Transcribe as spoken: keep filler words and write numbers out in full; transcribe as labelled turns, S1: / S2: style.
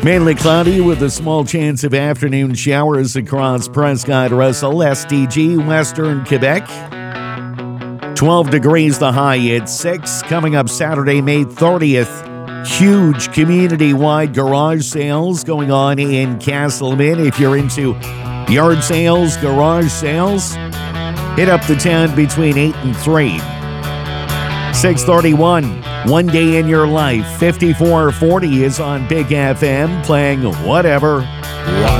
S1: Mainly cloudy with a small chance of afternoon showers across Prescott, Russell, S D G, Western Quebec. twelve degrees the high at six. Coming up Saturday, May thirtieth. Huge community-wide garage sales going on in Castleman. If you're into yard sales, garage sales, hit up the town between eight and three. six thirty-one, One Day in Your Life. fifty-four forty is on Big F M, playing whatever.